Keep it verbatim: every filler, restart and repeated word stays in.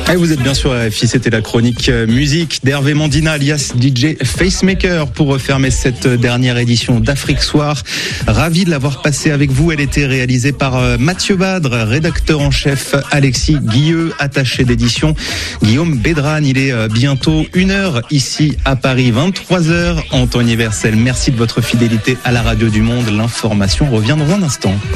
Et vous êtes bien sûr à R F I, c'était la chronique musique d'Hervé Mandina alias D J Facemaker pour refermer cette dernière édition d'Afrique Soir. Ravi de l'avoir passée avec vous. Elle était réalisée par Mathieu Badre, rédacteur en chef Alexis Guilleux, attaché d'édition Guillaume Bédrane. Il est bientôt une heure ici à Paris, vingt-trois heures en temps universel. Merci de votre fidélité à la radio du monde. L'information revient dans un instant.